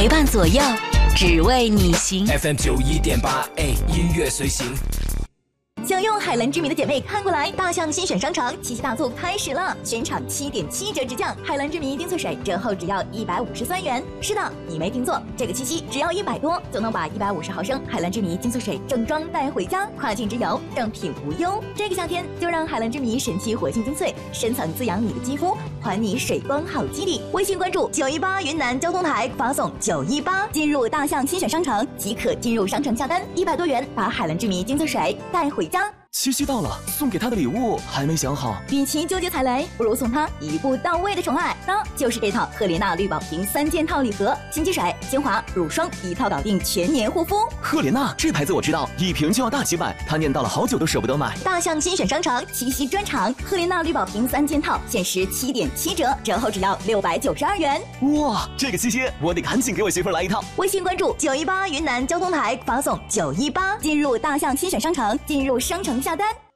陪伴左右，只为你行。 FM 91.8，音乐随行。 想用海蓝之谜的姐妹看过来，大象新选商城七夕大促开始了，全场7.7折直降，海蓝之谜精粹水折后只要153元。是的，你没听错，这个七夕只要100多就能把150毫升海蓝之谜精粹水正装带回家，跨境之游正品无忧。这个夏天就让海蓝之谜神奇活性精粹深层滋养你的肌肤，还你水光好肌理。微信关注918云南交通台，发送918进入大象新选商城即可进入商城下单，100多元把海蓝之谜精粹水带回家。 七夕到了，送给他的礼物还没想好。 与其纠结踩雷，不如送他一步到位的宠爱，那就是这套赫莲娜绿宝瓶3件套礼盒，新机水、精华、乳霜一套搞定全年护肤。 赫莲娜这牌子我知道，一瓶就要大几百，他念叨了好久都舍不得买。 大象新选商城七夕专场，赫莲娜绿宝瓶3件套限时7.7折，折后只要692元。 哇，这个七夕我得赶紧给我媳妇来一套。 微信关注918云南交通台，发送918进入大象新选商城，进入商城下单。